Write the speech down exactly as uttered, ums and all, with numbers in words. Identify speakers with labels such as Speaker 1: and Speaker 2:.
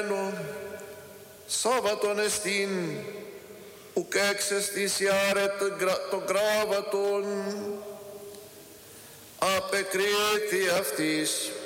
Speaker 1: Σάββατον εστίν, ουκ έξεστης η άρετ το γράβατον, απεκρίτη αυτής.